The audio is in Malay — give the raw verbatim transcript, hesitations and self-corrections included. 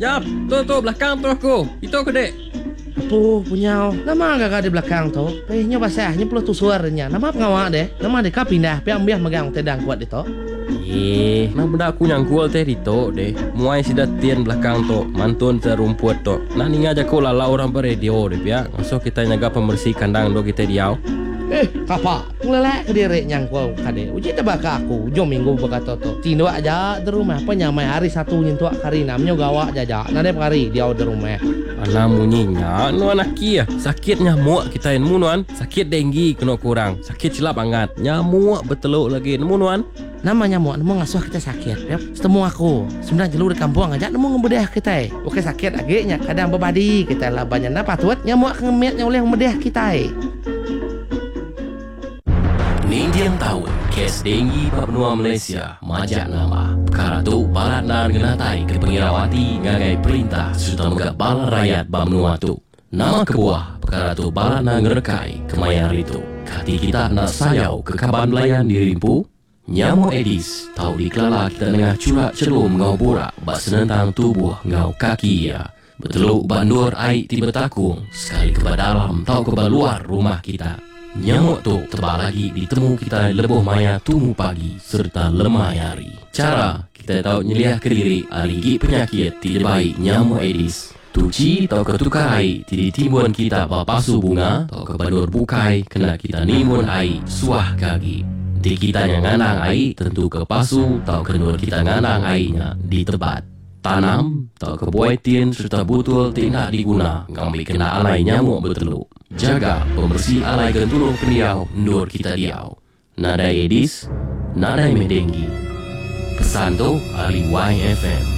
Jap, tu tu belakang tu aku. Itu aku dek. Apa punya? Nama agak di belakang tu. Pehnya basahnya perlu tu suaranya. Nama pengawak deh. Nama deka pindah. Piak ambiah megang tedang kuat itu. Eh, nah benda aku nyangkul teh itu deh. Muai sidat tian belakang tu, mantun terumput tu. Nah ni aja kau lala orang beradio deh piak. Masuk kita nyaga pembersih kandang do kita diau. Eh, kapa? Ngelelak ke diri nyangkul kade. Uji tebak aku. Jom minggu berkata tu. Tindu aja di rumah. Penyamai hari satu nyentuh kari namanya gawak jaja. Nade kari dia di rumah. Alah munyinya, nu anak kia. Sakit nyamuk kita yang munuan. Sakit denggi kena kurang. Sakit silap angat. Nyamuk beteluk lagi nemu nuan. Nama nyamuk nemu ngasuh kita sakit. Yep. Setemu aku. Sebenarnya jelu di kampung aja nemu ngebedah kita. Oke sakit lagi nya kadang bebadi kita lah banyak napa tuat nyamuk ngemetnya oleh ngebedah kita. Nindian tahun kes denggi bab benua Malaysia majak nama perkara tu balat nan genatai ke pengirawati ngagai perintah serta megak balat rakyat bab benua tu nama kebuah perkara tu balat nan ngerekai kemayar itu kati kita nak sayau ke kaban belayan dirimpu nyamuk Aedes tahu dikelala kita tengah curak celum ngau burak bak senentang tubuh ngau kaki ya beteluk bandur air tiba takung sekali ke dalam tahu ke luar rumah kita. Nyamuk tu tebal lagi ditemu kita lebuh maya tumu pagi serta lemai hari. Cara kita tahu nyeliah ke diri aligi penyakit tidak baik nyamuk Aedes. Tuci atau ketukar air tidak timbun kita papasu bunga atau kebandur bukai kena kita nimun air suah kaki. Di kita yang nganang air tentu kepasu atau kenur kita nganang airnya di tempat. Tanam atau kebuaitin serta butul tidak diguna ngambil kena alai nyamuk berteluk. Jaga pembersih alai gentulung peniau ndur kita diau. Nadai Aedes, nadai medenggi. Pesan tu Ali Y F M.